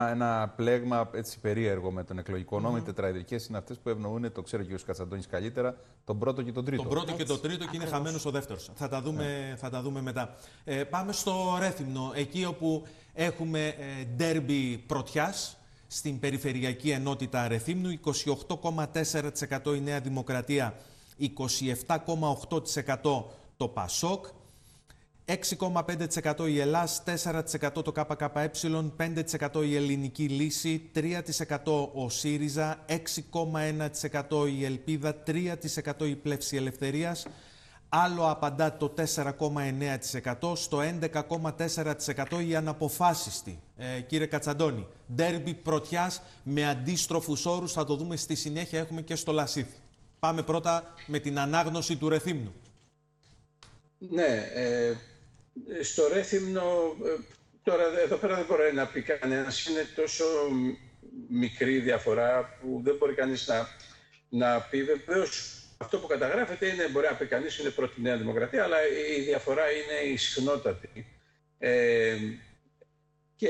ένα πλέγμα έτσι περίεργο με τον εκλογικό νόμο. Οι τετραεδρικές είναι αυτές που ευνοούν, το ξέρει ο κ. Κατσαντώνης καλύτερα, τον πρώτο και τον τρίτο. Τον πρώτο και τον τρίτο και είναι χαμένος ο δεύτερος. Θα τα δούμε μετά. Πάμε στο Ρέθυμνο, εκεί όπου έχουμε ντέρμπι πρωτιάς, στην Περιφερειακή Ενότητα Ρεθύμνου, 28,4% η Νέα Δημοκρατία, 27,8% το ΠΑΣΟΚ, 6,5% η Ελλάς, 4% το ΚΚΕ, 5% η Ελληνική Λύση, 3% ο ΣΥΡΙΖΑ, 6,1% η Ελπίδα, 3% η Πλεύση Ελευθερίας, άλλο απαντά το 4,9%, στο 11,4% η Αναποφάσιστη. Κύριε Κατσαντώνη, ντέρμπι πρωτιάς με αντίστροφους όρους, θα το δούμε στη συνέχεια, έχουμε και στο Λασίθι. Πάμε πρώτα με την ανάγνωση του Ρεθύμνου. Ναι, στο Ρέθυμνο, τώρα εδώ πέρα δεν μπορεί να πει κανένας, είναι τόσο μικρή διαφορά που δεν μπορεί κανείς να πει. Βεβαίως, αυτό που καταγράφεται είναι, μπορεί να πει κανείς, είναι πρώτη Νέα Δημοκρατία, αλλά η διαφορά είναι ισχνότατη. Και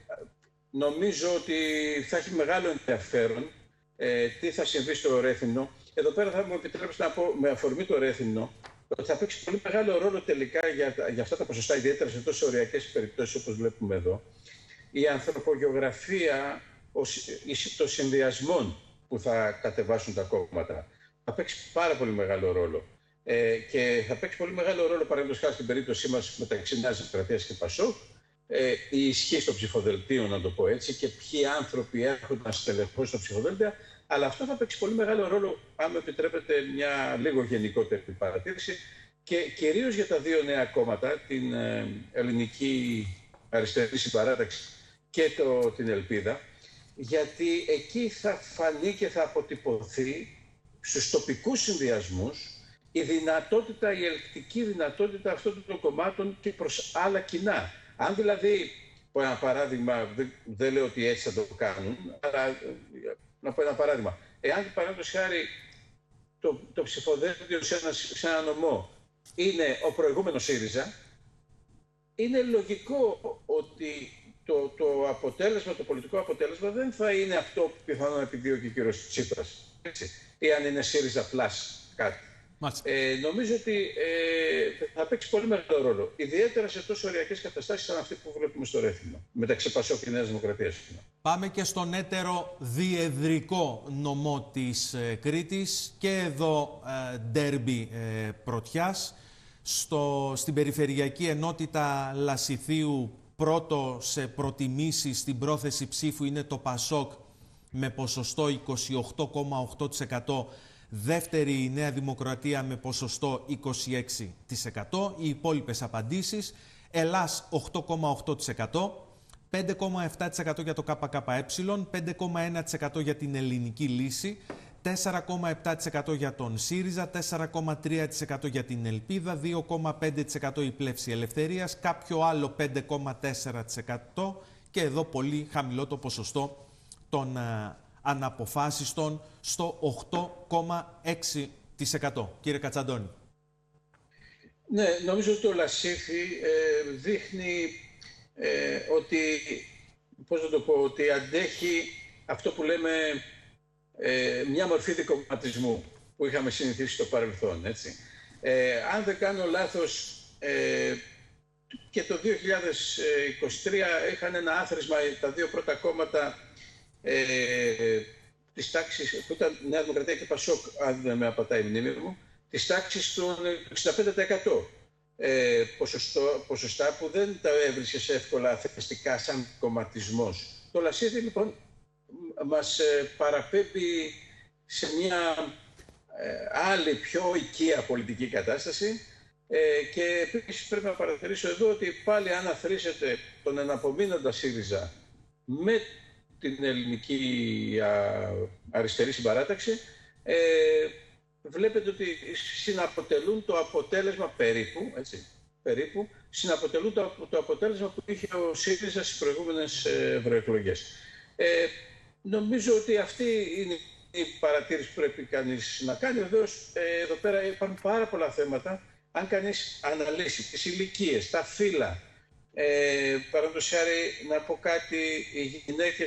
νομίζω ότι θα έχει μεγάλο ενδιαφέρον τι θα συμβεί στο Ρέθυμνο. Εδώ πέρα θα μου επιτρέψετε να πω, με αφορμή το Ρέθυμνο, ότι θα παίξει πολύ μεγάλο ρόλο τελικά για αυτά τα ποσοστά, ιδιαίτερα σε τόσο οριακές περιπτώσεις όπως βλέπουμε εδώ, η ανθρωπογεωγραφία των συνδυασμών που θα κατεβάσουν τα κόμματα. Θα παίξει πάρα πολύ μεγάλο ρόλο. Και θα παίξει πολύ μεγάλο ρόλο, παραδείγματος χάρη στην περίπτωσή μας μεταξύ Νέας Δημοκρατίας και ΠΑΣΟΚ, η ισχύ των ψηφοδελτίων, να το πω έτσι, και ποιοι άνθρωποι έχουν να στελεχώσουν στα ψηφοδέλτια. Αλλά αυτό θα παίξει πολύ μεγάλο ρόλο, αν με επιτρέπετε μια λίγο γενικότερη παρατήρηση, και κυρίως για τα δύο νέα κόμματα, την Ελληνική Αριστερή Συμπαράταξη και την Ελπίδα, γιατί εκεί θα φανεί και θα αποτυπωθεί στους τοπικούς συνδυασμούς η δυνατότητα, η ελκτική δυνατότητα αυτών των κομμάτων και προς άλλα κοινά. Αν δηλαδή, πω ένα παράδειγμα, δεν λέω ότι έτσι θα το κάνουν, αλλά να πω ένα παράδειγμα. Εάν, παραδείγματος χάρη, το ψηφοδέλτιο σε ένα νομό είναι ο προηγούμενος ΣΥΡΙΖΑ, είναι λογικό ότι το αποτέλεσμα, το πολιτικό αποτέλεσμα δεν θα είναι αυτό που πιθανόν επιδιώκει ο κύριος Τσίπρας. Έτσι. Ή αν είναι ΣΥΡΙΖΑ πλάς κάτι. Νομίζω ότι θα παίξει πολύ μεγάλο ρόλο. Ιδιαίτερα σε τόσο οριακές καταστάσεις σαν αυτή που βλέπουμε στο Ρέθυμνο, μεταξύ ΠΑΣΟΚ και Νέας Δημοκρατίας. Πάμε και στον έτερο διεδρικό νομό της Κρήτης. Και εδώ ντέρμπι πρωτιάς. Στην Περιφερειακή Ενότητα Λασιθίου, πρώτο σε προτιμήσεις στην πρόθεση ψήφου είναι το ΠΑΣΟΚ με ποσοστό 28,8%. Δεύτερη η Νέα Δημοκρατία με ποσοστό 26%. Οι υπόλοιπες απαντήσεις: Ελλάς 8,8%, 5,7% για το ΚΚΕ, 5,1% για την Ελληνική Λύση, 4,7% για τον ΣΥΡΙΖΑ, 4,3% για την Ελπίδα, 2,5% η Πλεύση Ελευθερίας, κάποιο άλλο 5,4% και εδώ πολύ χαμηλό το ποσοστό των αναποφάσιστον στο 8,6%. Κύριε Κατσαντώνη. Ναι, νομίζω ότι το Λασίθι δείχνει ότι, πώς να το πω, ότι αντέχει αυτό που λέμε μια μορφή δικομματισμού που είχαμε συνηθίσει στο παρελθόν. Έτσι. Αν δεν κάνω λάθος, και το 2023 είχαν ένα άθροισμα τα δύο πρώτα κόμματα της τάξης, που ήταν Νέα Δημοκρατία και ΠΑΣΟΚ, αν δεν με απατάει η μνήμη μου, της τάξης των 65% ποσοστά που δεν τα έβρισκες εύκολα θετικά σαν κομματισμός. Το Λασίθι λοιπόν μας παραπέμπει σε μια άλλη πιο οικία πολιτική κατάσταση, και επίσης πρέπει να παρατηρήσω εδώ ότι πάλι αν αθροίσετε τον εναπομείνοντα ΣΥΡΙΖΑ με την Ελληνική Αριστερή Συμπαράταξη, βλέπετε ότι συναποτελούν το αποτέλεσμα περίπου συναποτελούν το αποτέλεσμα που είχε ο ΣΥΡΙΖΑ στις προηγούμενες ευρωεκλογές. Νομίζω ότι αυτή είναι η παρατήρηση που πρέπει κανείς να κάνει. Βεβαίως, εδώ πέρα υπάρχουν πάρα πολλά θέματα. Αν κανείς αναλύσει τις ηλικίες, τα φύλλα, παραδείγματος χάρη να πω κάτι, οι γυναίκες